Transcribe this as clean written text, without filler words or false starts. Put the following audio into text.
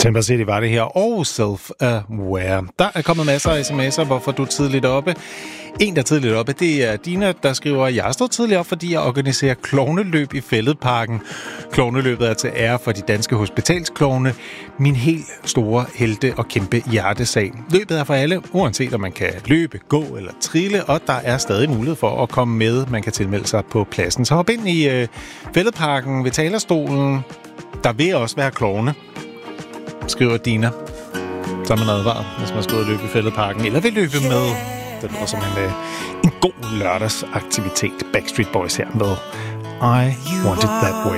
Temper City var det her, og Self-Aware. Der er kommet masser af sms'er, hvorfor du er tidligt oppe. En, der er tidligt oppe, det er Dina, der skriver, jeg står tidligt op, fordi jeg organiserer klovneløb i Fælledparken. Klovneløbet er til ære for de danske hospitalsklovne. Min helt store helte og kæmpe hjertesag. Løbet er for alle, uanset om man kan løbe, gå eller trille, og der er stadig mulighed for at komme med. Man kan tilmelde sig på pladsen. Så hop ind i Fælledparken ved talerstolen. Der vil også være klovne, skriver Dina. Så er man advaret, hvis man skal ud og løbe i Fælledparken, eller vil løbe med. Det lyder som en god lørdagsaktivitet. Backstreet Boys her med I Want It That Way.